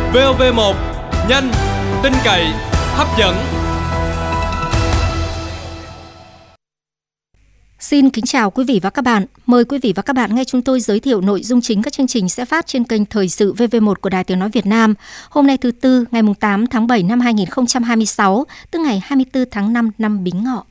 VOV1, nhanh, tin cậy, hấp dẫn. Xin kính chào quý vị và các bạn. Mời quý vị và các bạn nghe chúng tôi giới thiệu nội dung chính các chương trình sẽ phát trên kênh Thời sự VV1 của Đài Tiếng nói Việt Nam. Hôm nay thứ Tư, ngày 8 tháng 7 năm 2026, tức ngày 24 tháng 5 năm Bính Ngọ.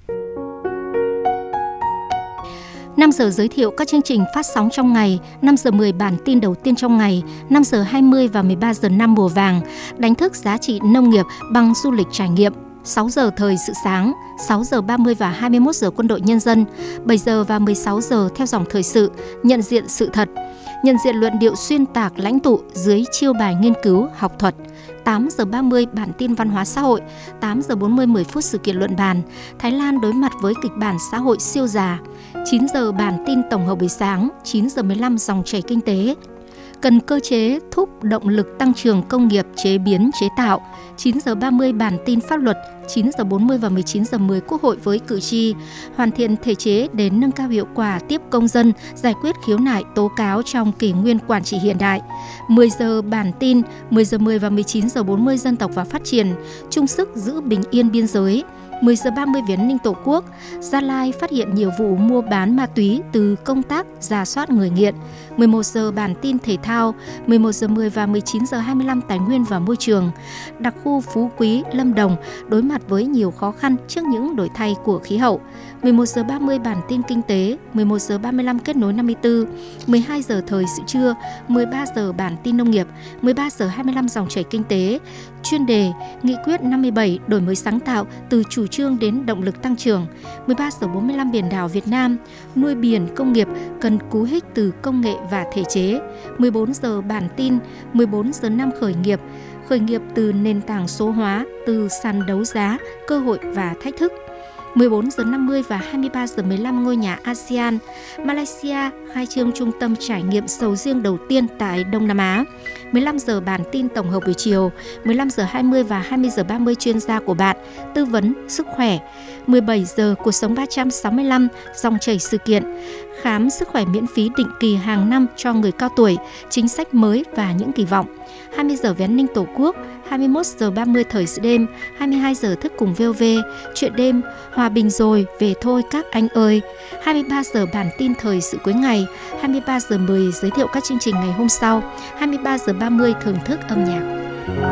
5 giờ giới thiệu các chương trình phát sóng trong ngày, 5 giờ 10 bản tin đầu tiên trong ngày, 5 giờ 20 và 13 giờ 5 mùa vàng, đánh thức giá trị nông nghiệp bằng du lịch trải nghiệm. 6 giờ thời sự sáng, 6 giờ 30 và 21 giờ quân đội nhân dân, 7 giờ và 16 giờ theo dòng thời sự, nhận diện sự thật, nhận diện luận điệu xuyên tạc lãnh tụ dưới chiêu bài nghiên cứu học thuật. 8 giờ 30 bản tin văn hóa xã hội, 8 giờ 40 10 phút sự kiện luận bàn, Thái Lan đối mặt với kịch bản xã hội siêu già. 9 giờ bản tin tổng hợp buổi sáng, 9 giờ 15 dòng chảy kinh tế. Cần cơ chế thúc động lực tăng trưởng công nghiệp chế biến chế tạo. 9 giờ 30 bản tin pháp luật, 9 giờ 40 và 19 giờ 10 Quốc hội với cử tri, hoàn thiện thể chế để nâng cao hiệu quả tiếp công dân, giải quyết khiếu nại tố cáo trong kỷ nguyên quản trị hiện đại. 10 giờ bản tin, 10 giờ 10 và 19 giờ 40 dân tộc và phát triển, chung sức giữ bình yên biên giới. 10 giờ 30 Về an ninh Tổ quốc, Gia Lai phát hiện nhiều vụ mua bán ma túy từ công tác rà soát người nghiện. 11 giờ bản tin thể thao, 11 giờ 10 và 19 giờ 25 Tài nguyên và môi trường. Đặc khu Phú Quý, Lâm Đồng đối mặt với nhiều khó khăn trước những đổi thay của khí hậu. 11 giờ 30 bản tin kinh tế, 11 giờ 35 kết nối 54, 12 giờ thời sự trưa, 13 giờ bản tin nông nghiệp, 13 giờ 25 dòng chảy kinh tế. Chuyên đề Nghị quyết 57 đổi mới sáng tạo từ chủ trương đến động lực tăng trưởng. 13 giờ 45 biển đảo Việt Nam, nuôi biển công nghiệp cần cú hích từ công nghệ và thể chế. 14 giờ bản tin, 14 giờ 5 khởi nghiệp từ nền tảng số hóa, từ sàn đấu giá, cơ hội và thách thức. 14 giờ 50 và 23 giờ 15 ngôi nhà ASEAN, Malaysia khai trương trung tâm trải nghiệm sầu riêng đầu tiên tại Đông Nam Á. 15 giờ bản tin tổng hợp buổi chiều, 15 giờ 20 và 20 giờ 30 chuyên gia của bạn, tư vấn sức khỏe. 17 giờ cuộc sống 365, dòng chảy sự kiện, khám sức khỏe miễn phí định kỳ hàng năm cho người cao tuổi, chính sách mới và những kỳ vọng. 20 giờ Về an ninh Tổ quốc, 21 giờ 30 thời sự đêm, 22 giờ thức cùng VOV, chuyện đêm, hòa bình rồi, về thôi các anh ơi. 23 giờ bản tin thời sự cuối ngày, 23 giờ 10 giới thiệu các chương trình ngày hôm sau, 23 giờ 30 thưởng thức âm nhạc.